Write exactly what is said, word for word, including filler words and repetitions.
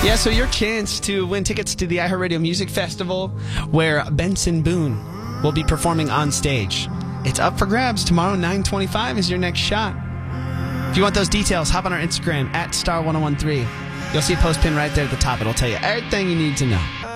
Yeah, so your chance to win tickets to the iHeartRadio Music Festival, where Benson Boone will be performing on stage. It's up for grabs. Tomorrow, nine twenty-five is your next shot. If you want those details, hop on our Instagram, at star ten thirteen. You'll see a post pin right there at the top. It'll tell you everything you need to know.